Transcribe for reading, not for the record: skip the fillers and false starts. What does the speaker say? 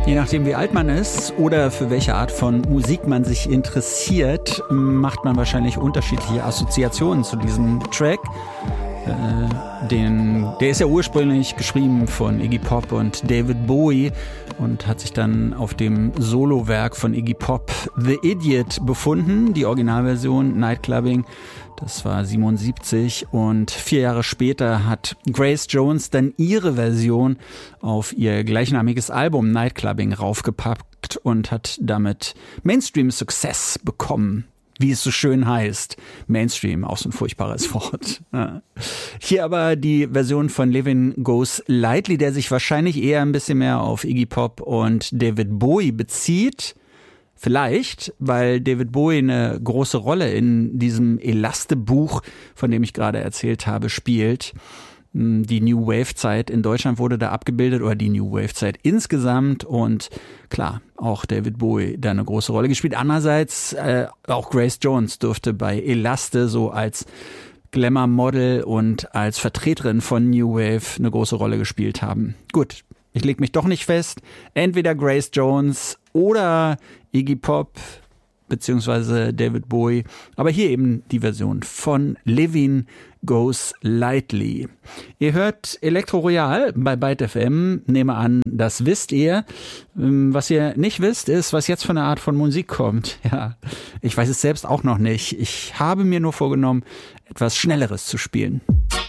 Je nachdem, wie alt man ist oder für welche Art von Musik man sich interessiert, macht man wahrscheinlich unterschiedliche Assoziationen zu diesem Track. Der ist ja ursprünglich geschrieben von Iggy Pop und David Bowie und hat sich dann auf dem Solowerk von Iggy Pop The Idiot befunden, die Originalversion Nightclubbing. Das war 1977 und 4 Jahre später hat Grace Jones dann ihre Version auf ihr gleichnamiges Album Nightclubbing raufgepackt und hat damit Mainstream-Success bekommen. Wie es so schön heißt. Mainstream, auch so ein furchtbares Wort. Ja. Hier aber die Version von Livin' Goes Lightly, der sich wahrscheinlich eher ein bisschen mehr auf Iggy Pop und David Bowie bezieht. Vielleicht, weil David Bowie eine große Rolle in diesem Elaste-Buch, von dem ich gerade erzählt habe, spielt. Die New Wave-Zeit in Deutschland wurde da abgebildet oder die New Wave-Zeit insgesamt und klar, auch David Bowie da eine große Rolle gespielt. Andererseits auch Grace Jones durfte bei Elaste so als Glamour-Model und als Vertreterin von New Wave eine große Rolle gespielt haben. Gut, ich leg mich doch nicht fest. Entweder Grace Jones oder Iggy Pop beziehungsweise David Bowie. Aber hier eben die Version von Livin' Goes Lightly. Ihr hört Elektro Royal bei Byte FM. Nehme an, das wisst ihr. Was ihr nicht wisst, ist, was jetzt für eine Art von Musik kommt. Ja, ich weiß es selbst auch noch nicht. Ich habe mir nur vorgenommen, etwas Schnelleres zu spielen.